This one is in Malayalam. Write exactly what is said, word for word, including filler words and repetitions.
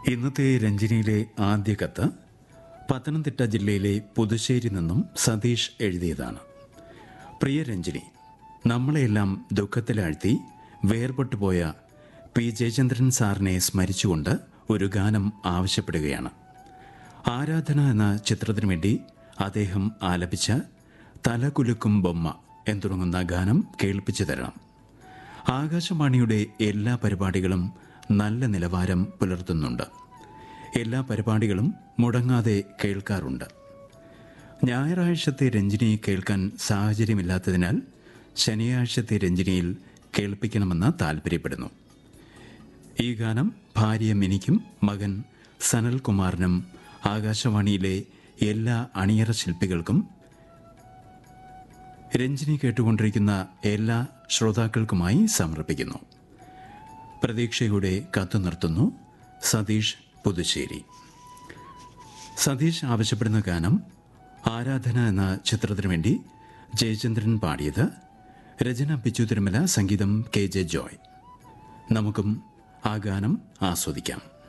ഇന്നത്തെ രഞ്ജിനിയിലെ ആദ്യ കത്ത് പത്തനംതിട്ട ജില്ലയിലെ പുതുശ്ശേരി നിന്നും സതീഷ് എഴുതിയതാണ്. പ്രിയ രഞ്ജിനി, നമ്മളെയെല്ലാം ദുഃഖത്തിലാഴ്ത്തി വേർപെട്ടുപോയ പി ജയചന്ദ്രൻ സാറിനെ സ്മരിച്ചുകൊണ്ട് ഒരു ഗാനം ആവശ്യപ്പെടുകയാണ്. ആരാധന എന്ന ചിത്രത്തിനു വേണ്ടി അദ്ദേഹം ആലപിച്ച തലകുലുക്കും ബൊമ്മ എന്ന് തുടങ്ങുന്ന ഗാനം കേൾപ്പിച്ചു തരണം. ആകാശവാണിയുടെ എല്ലാ പരിപാടികളും നല്ല നിലവാരം പുലർത്തുന്നുണ്ട്. എല്ലാ പരിപാടികളും മുടങ്ങാതെ കേൾക്കാറുണ്ട്. ഞായറാഴ്ചത്തെ രഞ്ജിനി കേൾക്കാൻ സാഹചര്യമില്ലാത്തതിനാൽ ശനിയാഴ്ചത്തെ രഞ്ജിനിയിൽ കേൾപ്പിക്കണമെന്ന് താൽപ്പര്യപ്പെടുന്നു. ഈ ഗാനം ഭാര്യ മിനിക്കും മകൻ സനൽകുമാറിനും ആകാശവാണിയിലെ എല്ലാ അണിയറ ശില്പികൾക്കും രഞ്ജിനി കേട്ടുകൊണ്ടിരിക്കുന്ന എല്ലാ ശ്രോതാക്കൾക്കുമായി സമർപ്പിക്കുന്നു. പ്രതീക്ഷയുടെ കത്ത് നിർത്തുന്നു. സതീഷ്, പുതുശ്ശേരി. സതീഷ് ആവശ്യപ്പെടുന്ന ഗാനം ആരാധന എന്ന ചിത്രത്തിനു വേണ്ടി ജയചന്ദ്രൻ പാടിയത്. രചന ബിജു തിരുമല, സംഗീതം കെ ജെ ജോയ്. നമുക്കും ആ ഗാനം ആസ്വദിക്കാം.